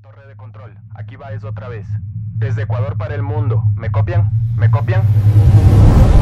Torre de control, aquí va eso otra vez. Desde Ecuador para el mundo. ¿Me copian? ¿Me copian?